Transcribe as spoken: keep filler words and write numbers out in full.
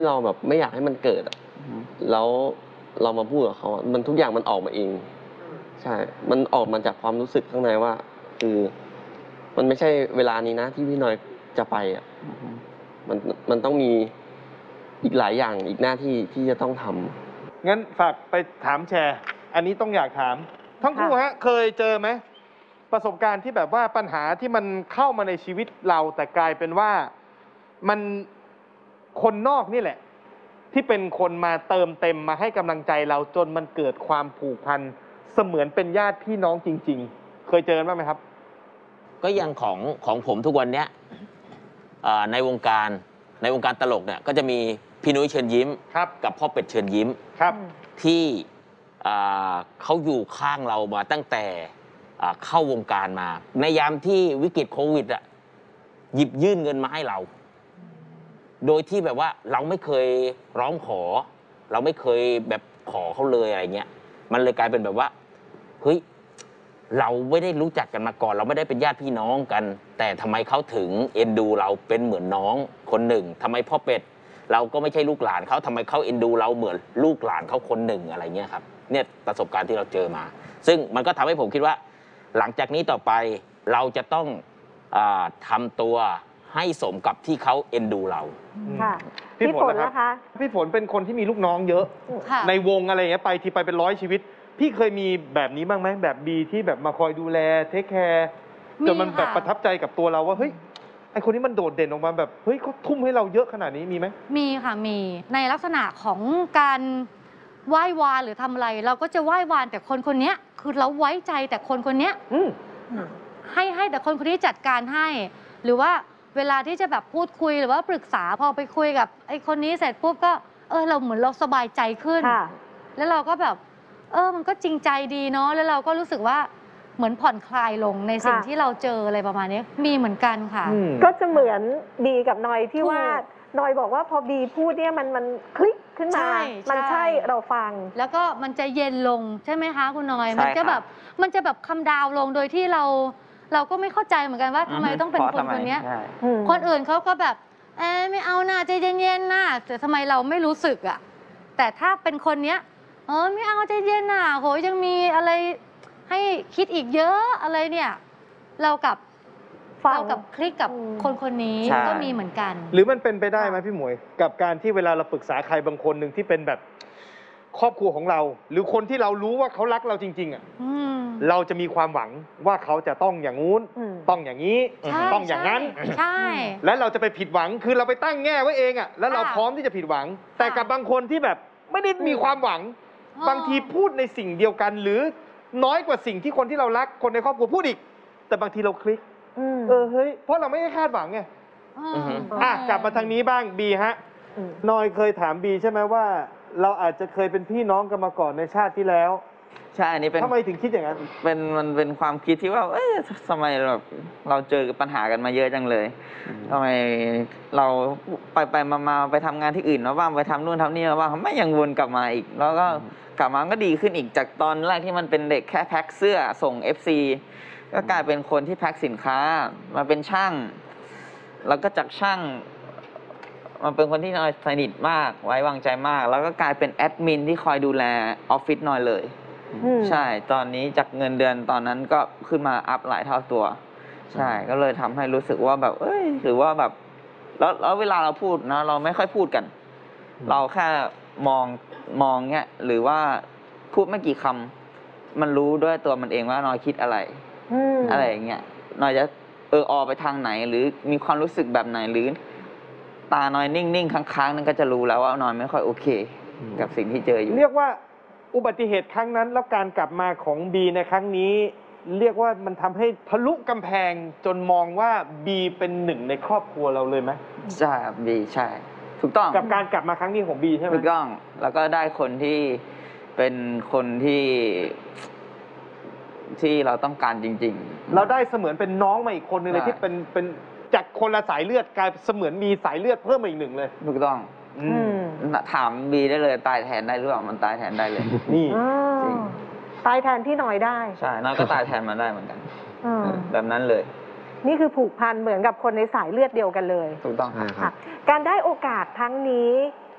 เราแบบไม่อยากให้มันเกิดอะแล้วเรามาพูดกับเขาอะมันทุกอย่างมันออกมาเองใช่มันออกมาจากความรู้สึกข้างในว่าคือมันไม่ใช่เวลานี้นะที่พี่น้อยจะไปอะมันมันต้องมีอีกหลายอย่างอีกหน้าที่ที่จะต้องทำงั้นฝากไปถามแชร์อันนี้ต้องอยากถามทั้งคู่ฮะเคยเจอไหมประสบการณ์ที่แบบว่าปัญหาที่มันเข้ามาในชีวิตเราแต่กลายเป็นว่ามันคนนอกนี่แหละที่เป็นคนมาเติมเต็มมาให้กำลังใจเราจนมันเกิดความผูกพันเสมือนเป็นญาติพี่น้องจริงๆเคยเจอบ้างไหมครับก็อย่างของของผมทุกวันเนี้ยในวงการในวงการตลกเนี่ยก็จะมีพี่นุ้ยเชิญยิ้มกับพ่อเป็ดเชิญยิ้มที่เขาอยู่ข้างเรามาตั้งแต่เข้าวงการมาในยามที่วิกฤตโควิดอ่ะหยิบยื่นเงินมาให้เราโดยที่แบบว่าเราไม่เคยร้องขอเราไม่เคยแบบขอเขาเลยอะไรเงี้ยมันเลยกลายเป็นแบบว่าเฮ้ยเราไม่ได้รู้จักกันมาก่อนเราไม่ได้เป็นญาติพี่น้องกันแต่ทำไมเขาถึงเอ็นดูเราเป็นเหมือนน้องคนหนึ่งทำไมพ่อเป็ดเราก็ไม่ใช่ลูกหลานเขาทำไมเขาเอ็นดูเราเหมือนลูกหลานเขาคนหนึ่งอะไรเงี้ยครับเนี่ยประสบการณ์ที่เราเจอมาซึ่งมันก็ทำให้ผมคิดว่าหลังจากนี้ต่อไปเราจะต้องทำตัวให้สมกับที่เขาเอ็นดูเราค่ะพี่ฝนนะคะพี่ฝนเป็นคนที่มีลูกน้องเยอะในวงอะไรเงี้ยไปทีไปเป็นร้อยชีวิตพี่เคยมีแบบนี้บ้างไหมแบบบีที่แบบมาคอยดูแลเทคแคร์จนมันแบบประทับใจกับตัวเราว่าเฮ้ยไอคนนี้มันโดดเด่นออกมาแบบเฮ้ยเขาทุ่มให้เราเยอะขนาดนี้มีไหมมีค่ะมีในลักษณะของการไหว้วานหรือทำอะไรเราก็จะไหว้วานแต่คนคนนี้คือเราไว้ใจแต่คนคนนี้ให้ให้แต่คนคนนี้จัดการให้หรือว่าเวลาที่จะแบบพูดคุยหรือว่าปรึกษาพอไปคุยกับไอ้คนนี้เสร็จปุ๊บก็เออเราเหมือนเราสบายใจขึ้นแล้วเราก็แบบเออมันก็จริงใจดีเนาะแล้วเราก็รู้สึกว่าเหมือนผ่อนคลายลงในสิ่งที่เราเจออะไรประมาณนี้มีเหมือนกันค่ะก็จะเหมือนบีกับนอยที่ว่านอยบอกว่าพอบีพูดเนี่ยมันมันคลิกขึ้นมามันใช่เราฟังแล้วก็มันจะเย็นลงใช่ไหมคะคุณนอยมันจะแบบมันจะแบบคำดาวลงโดยที่เราเราก็ไม่เข้าใจเหมือนกันว่าทำไมต้องเป็นคนคนนี้คนอื่นเขาก็แบบเออไม่เอาหน้าใจเย็นๆนะแต่ทำไมเราไม่รู้สึกอ่ะแต่ถ้าเป็นคนเนี้ยเออไม่เอาใจเย็นน่ะโหยังมีอะไรให้คิดอีกเยอะอะไรเนี่ยเรากับเรากับคลิกกับคนคนนี้ก็มีเหมือนกันหรือมันเป็นไปได้ไหมพี่หมวยกับการที่เวลาเราปรึกษาใครบางคนหนึ่งที่เป็นแบบครอบครัวของเราหรือคนที่เรารู้ว่าเขารักเราจริงๆอ่ะเราจะมีความหวังว่าเขาจะต้องอย่างงู้นต้องอย่างนี้ต้องอย่างนั้นใช่และเราจะไปผิดหวังคือเราไปตั้งแง่ไว้เองอ่ะแล้วเราพร้อมที่จะผิดหวังแต่กับบางคนที่แบบไม่ได้มีความหวังบางทีพูดในสิ่งเดียวกันหรือน้อยกว่าสิ่งที่คนที่เรารักคนในครอบครัวพูดอีกแต่บางทีเราคลิกเออเฮ้ยเพราะเราไม่ได้คาดหวังไงอ่ะกลับมาทางนี้บ้างบีฮะนอยเคยถามบีใช่ไหมว่าเราอาจจะเคยเป็นพี่น้องกันมาก่อนในชาติที่แล้วใช่อันนี้เป็นทำไมถึงคิดอย่างนั้นเป็นมันเป็นความคิดที่ว่าเอ๊ะทำไมเราเราเจอปัญหากันมาเยอะจังเลยทำไมเราไปไปมามาไปทำงานที่อื่นมาบ้างไปทำนู่นทำนี่มาบ้างไม่ยังวนกลับมาอีกแล้วก็กลับมาก็ดีขึ้นอีกจากตอนแรกที่มันเป็นเด็กแค่แพ็คเสื้อส่ง เอฟ ซี ก็กลายเป็นคนที่แพ็คสินค้ามาเป็นช่างแล้วก็จากช่างมันเป็นคนที่น้อยสนิทมากไว้วางใจมากแล้วก็กลายเป็นแอดมินที่คอยดูแลออฟฟิศน้อยเลยใช่ตอนนี้จากเงินเดือนตอนนั้นก็ขึ้นมาอัพหลายเท่าตัวใช่ก็เลยทำให้รู้สึกว่าแบบเอ้ยหรือว่าแบบแล้วแล้วเวลาเราพูดนะเราไม่ค่อยพูดกันเราแค่มองมองเงี้ยหรือว่าพูดไม่กี่คำมันรู้ด้วยตัวมันเองว่าน้อยคิดอะไรอะไรอย่างเงี้ยน้อยจะเออออไปทางไหนหรือมีความรู้สึกแบบไหนหรือตาน้อยนิ่งๆค้างๆนั่นก็จะรู้แล้วว่าน้อยไม่ค่อยโอเคกับสิ่งที่เจออยู่เรียกว่าอุบัติเหตุครั้งนั้นแล้วการกลับมาของบีในครั้งนี้เรียกว่ามันทำให้ทะลุกำแพงจนมองว่าบีเป็นหนึ่งในครอบครัวเราเลยไหมใช่บีใช่ถูกต้องกับการกลับมาครั้งนี้ของบีใช่ไหมถูกต้องแล้วก็ได้คนที่เป็นคนที่ที่เราต้องการจริงๆเราได้เสมือนเป็นน้องมาอีกคนนึงเลยที่เป็นเป็นจากคนละสายเลือดกลายเสมือนมีสายเลือดเพิ่มมาอีกหนึ่งเลยถูกต้องถามบีได้เลยตายแทนได้หรือเปล่ามันตายแทนได้เลยนี่ตายแทนที่น้อยได้ใช่น้อยก็ตายแทนมันได้เหมือนกันแบบนั้นเลยนี่คือผูกพันเหมือนกับคนในสายเลือดเดียวกันเลยถูกต้องค่ะการได้โอกาสทั้งนี้